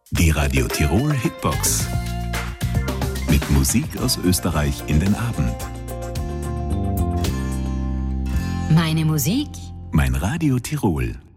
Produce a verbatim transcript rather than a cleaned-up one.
Die Radio Tirol Hitbox. Mit Musik aus Österreich in den Abend. Meine Musik. Mein Radio Tirol.